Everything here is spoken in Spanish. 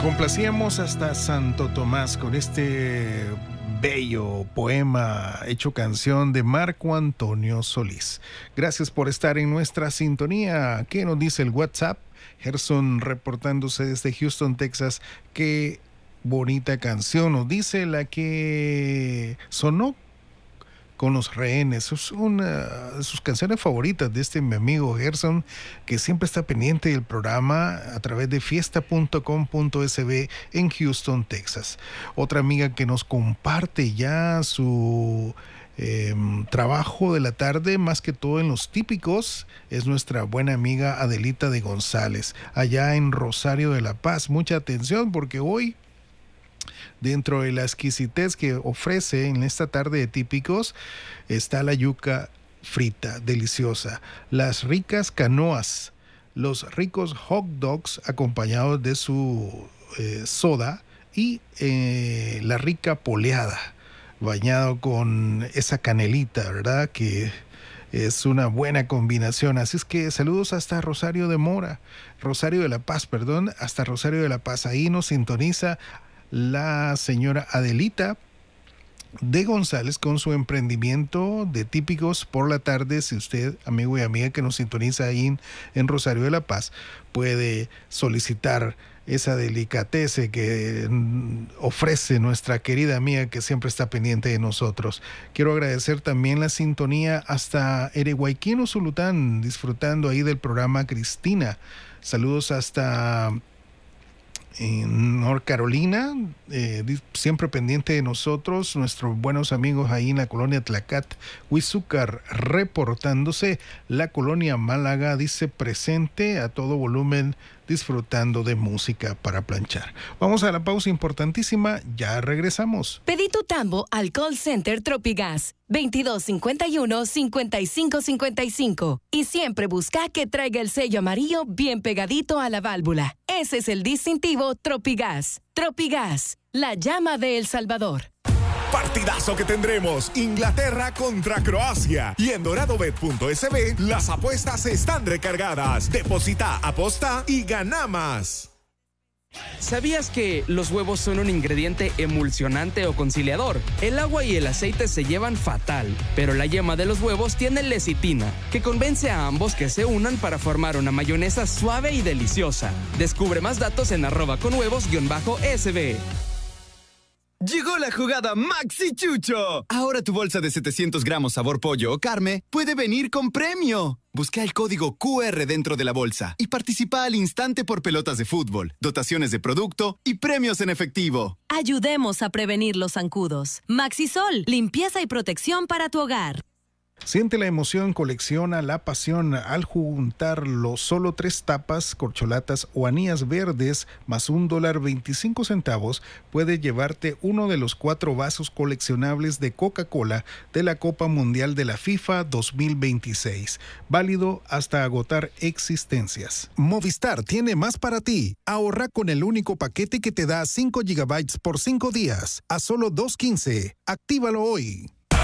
Complacíamos hasta Santo Tomás con este bello poema hecho canción de Marco Antonio Solís. Gracias por estar en nuestra sintonía. ¿Qué nos dice el WhatsApp? Gerson reportándose desde Houston, Texas. Qué bonita canción, nos dice la que sonó con los rehenes. Es una de sus canciones favoritas de mi amigo Gerson, que siempre está pendiente del programa a través de fiesta.com.sb en Houston, Texas. Otra amiga que nos comparte ya su trabajo de la tarde, más que todo en los típicos, es nuestra buena amiga Adelita de González, allá en Rosario de la Paz. Mucha atención porque hoy, dentro de la exquisitez que ofrece en esta tarde de típicos, está la yuca frita, deliciosa, las ricas canoas, los ricos hot dogs acompañados de su soda y la rica poleada, bañado con esa canelita, ¿verdad? Que es una buena combinación. Así es que saludos hasta Rosario de la Paz, hasta Rosario de la Paz. Ahí nos sintoniza la señora Adelita de González con su emprendimiento de típicos por la tarde. Si usted, amigo y amiga que nos sintoniza ahí en Rosario de la Paz, puede solicitar esa delicatese que ofrece nuestra querida amiga que siempre está pendiente de nosotros. Quiero agradecer también la sintonía hasta Erehuayquino, Zulután, disfrutando ahí del programa Cristina. Saludos hasta en North Carolina, siempre pendiente de nosotros, nuestros buenos amigos ahí en la colonia Tlacat, Huizúcar, reportándose. La colonia Málaga dice presente a todo volumen, disfrutando de música para planchar. Vamos a la pausa importantísima, ya regresamos. Pedí tu tambo al call center Tropigas 2251-5555 y siempre busca que traiga el sello amarillo bien pegadito a la válvula. Ese es el distintivo Tropigas. Tropigas, la llama de El Salvador. Partidazo que tendremos, Inglaterra contra Croacia. Y en doradobet.sb las apuestas están recargadas. Deposita, aposta y gana más. ¿Sabías que los huevos son un ingrediente emulsionante o conciliador? El agua y el aceite se llevan fatal, pero la yema de los huevos tiene lecitina, que convence a ambos que se unan para formar una mayonesa suave y deliciosa. Descubre más datos en @conhuevos_sb. Llegó la jugada Maxi Chucho. Ahora tu bolsa de 700 gramos sabor pollo o carne puede venir con premio. Busca el código QR dentro de la bolsa y participa al instante por pelotas de fútbol, dotaciones de producto y premios en efectivo. Ayudemos a prevenir los zancudos. Maxisol, limpieza y protección para tu hogar. Siente la emoción, colecciona la pasión al juntar los solo 3 tapas, corcholatas o anillas verdes más $1.25. Puedes llevarte uno de los 4 vasos coleccionables de Coca-Cola de la Copa Mundial de la FIFA 2026. Válido hasta agotar existencias. Movistar tiene más para ti. Ahorra con el único paquete que te da 5 GB por 5 días a solo $2.15. Actívalo hoy.